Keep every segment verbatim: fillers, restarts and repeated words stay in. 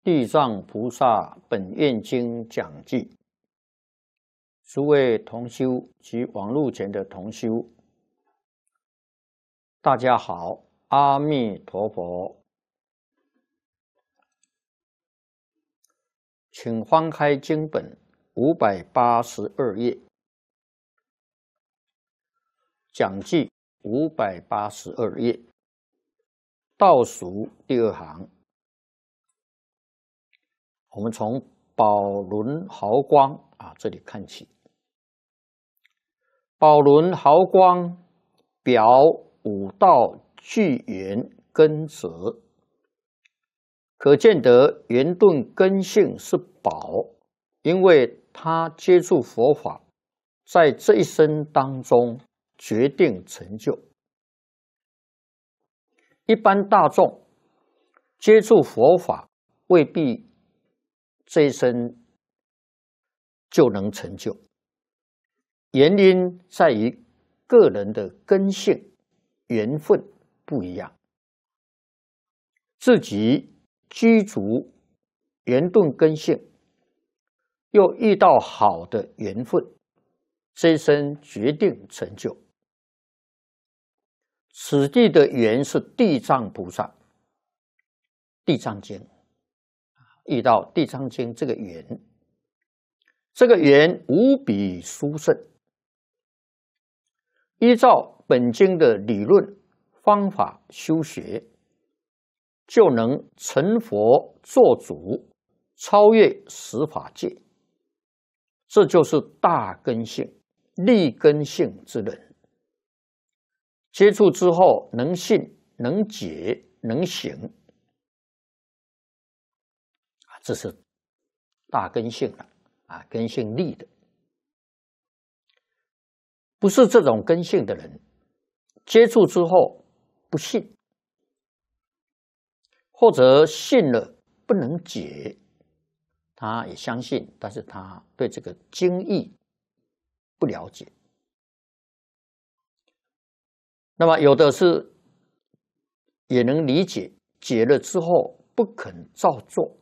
地藏菩萨本愿经讲记，诸位同修及网络前的同修，大家好，阿弥陀佛，请翻开经本五百八十二页，讲记五百八十二页，倒数第二行。我们从宝轮毫光啊这里看起。宝轮毫光表五道具缘根则，可见得圆顿根性是宝，因为他接触佛法，在这一生当中决定成就。一般大众接触佛法未必这一生就能成就，原因在于个人的根性、缘分不一样。自己居足圆顿根性，又遇到好的缘分，这一生决定成就。此地的缘是地藏菩萨，地藏经。遇到地藏经这个缘，这个缘无比殊胜。依照本经的理论方法修学，就能成佛做主，超越十法界。这就是大根性、立根性之人。接触之后，能信、能解、能行。这是大根性了啊，根性利的，不是这种根性的人，接触之后不信，或者信了不能解，他也相信，但是他对这个经义不了解。那么有的是也能理解，解了之后不肯照做。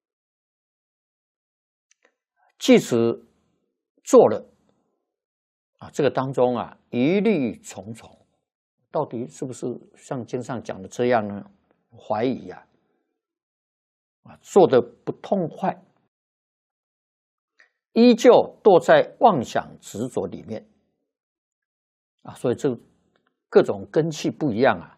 即使做了啊，这个当中啊疑虑重重，到底是不是像经上讲的这样呢？怀疑呀、啊，啊，做的不痛快，依旧堕在妄想执着里面啊，所以这各种根器不一样啊，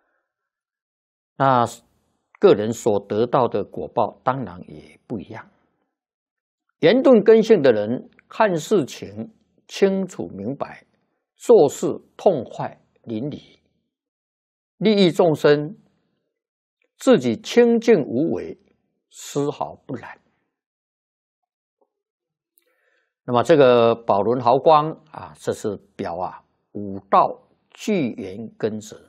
那个人所得到的果报当然也不一样。圆顿根性的人看事情清楚明白，做事痛快淋漓，利益众生，自己清净无为，丝毫不染。那么这个宝轮毫光啊，这是表啊五道具缘根则。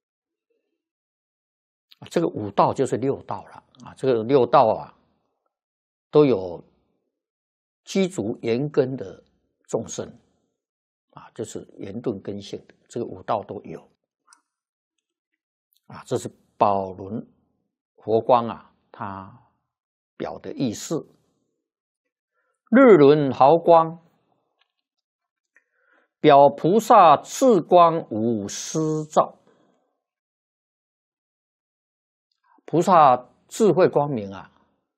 这个五道就是六道了啊，这个六道啊都有基足缘根的众生啊，就是圆顿根性的，这个五道都有啊。这是宝轮佛光啊，它表的意思。日轮毫光表菩萨智光无私照，菩萨智慧光明啊，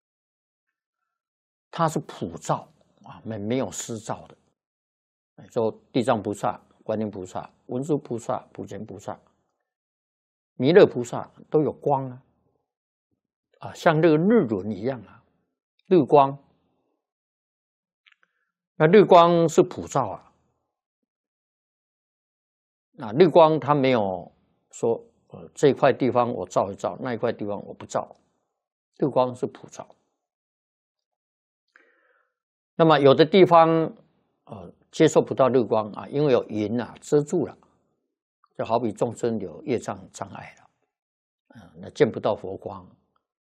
它是普照啊，没没有私照的。说地藏菩萨、观音菩萨、文殊菩萨、普贤菩萨、弥勒菩萨都有光啊，啊，像这个日轮一样啊，日光。那日光是普照啊，啊，日光它没有说呃这一块地方我照一照，那一块地方我不照，日光是普照。那么有的地方呃接受不到日光啊，因为有云啊遮住了，就好比众生有业障障碍了，嗯、呃，那见不到佛光